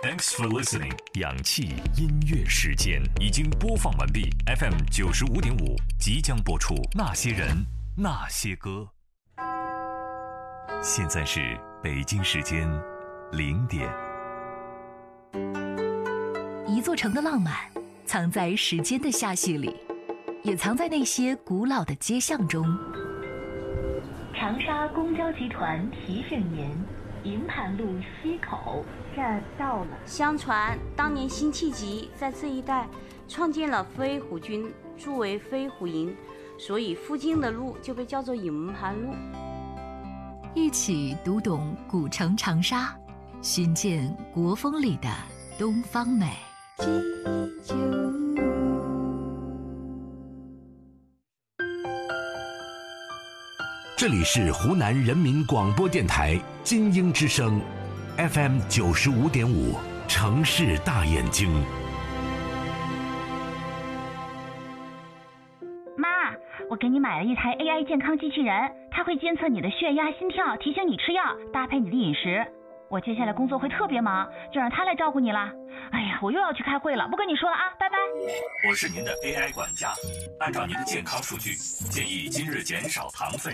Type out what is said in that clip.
Thanks for listening。氧气音乐时间已经播放完毕 ，FM 95.5即将播出那些人那些歌。现在是北京时间0点。 一座城的浪漫，藏在时间的下序里，也藏在那些古老的街巷中。长沙公交集团提醒您：营盘路西口站到了。 相传当年辛弃疾在这一带创建了飞虎军，筑为飞虎营，所以附近的路就被叫做营盘路。 一起读懂古城长沙，寻见国风里的东方美。 这里是湖南人民广播电台金鹰之声 FM 95.5城市大眼睛。 妈，我给你买了一台 AI 健康机器人，它会监测你的血压、心跳，提醒你吃药，搭配你的饮食。我接下来工作会特别忙，就让它来照顾你了。哎呀，我又要去开会了，不跟你说了啊，拜拜。 我是您的 AI 管家，按照您的健康数据，建议今日减少糖分。